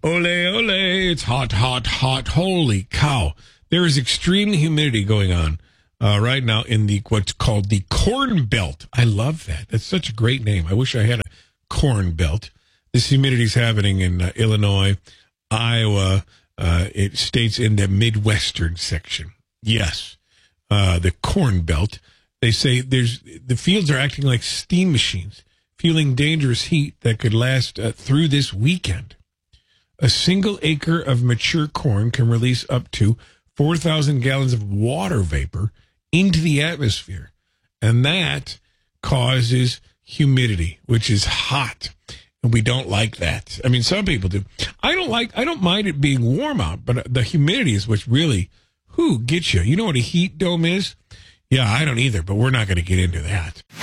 Ole, ole, it's hot, hot, hot. Holy cow. There is extreme humidity going on right now in what's called the Corn Belt. I love that. That's such a great name. I wish I had a Corn Belt. This humidity is happening in Illinois, Iowa, it states in the Midwestern section. Yes, the Corn Belt. They say the fields are acting like steam machines, feeling dangerous heat that could last through this weekend. A single acre of mature corn can release up to 4,000 gallons of water vapor into the atmosphere, and that causes humidity, which is hot. And we don't like that. I mean, some people do. I don't mind it being warm out, but the humidity is what's really, gets you. You know what a heat dome is? Yeah, I don't either, but we're not going to get into that.